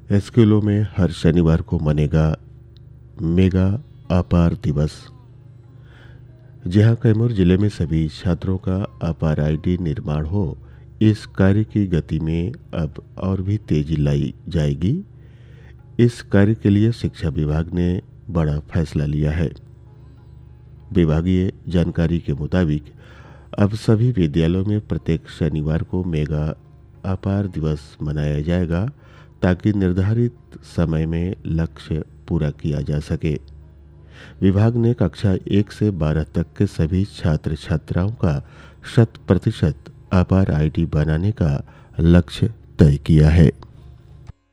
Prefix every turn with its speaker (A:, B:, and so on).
A: स्कूलों में हर शनिवार को मनेगा मेगा अपार दिवस। जहां कैमूर जिले में सभी छात्रों का अपार आईडी निर्माण हो, इस कार्य की गति में अब और भी तेजी लाई जाएगी। इस कार्य के लिए शिक्षा विभाग ने बड़ा फैसला लिया है। विभागीय जानकारी के मुताबिक अब सभी विद्यालयों में प्रत्येक शनिवार को मेगा अपार दिवस मनाया जाएगा, ताकि निर्धारित समय में लक्ष्य पूरा किया जा सके। विभाग ने कक्षा 1 से 12 तक के सभी छात्र छात्राओं का 100% अपार आईडी बनाने का लक्ष्य तय किया है।